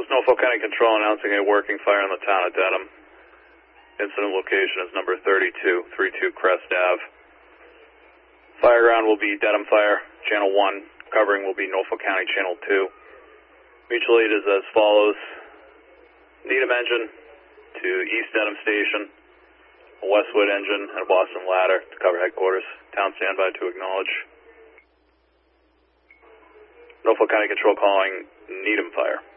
is Norfolk County Control announcing a working fire in the town of Dedham. Incident location is number 3232 Crest Ave. Fire ground will be Dedham Fire, Channel 1. Covering will be Norfolk County Channel 2. Mutual aid is as follows. Needham engine to East Dedham Station. A Westwood engine and a Boston ladder to cover headquarters. Town standby to acknowledge. Norfolk County Control calling Needham Fire.